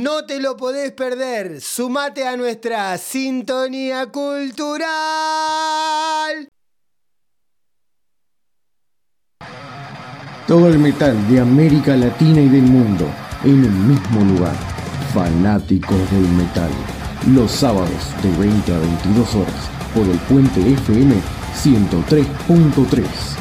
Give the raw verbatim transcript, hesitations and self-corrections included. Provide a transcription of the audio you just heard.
no te lo podés perder. Sumate a nuestra sintonía cultural. Todo el metal de América Latina y del mundo en un mismo lugar. Fanáticos del metal. Los sábados de veinte a veintidós horas por el Puente F M ciento tres punto tres.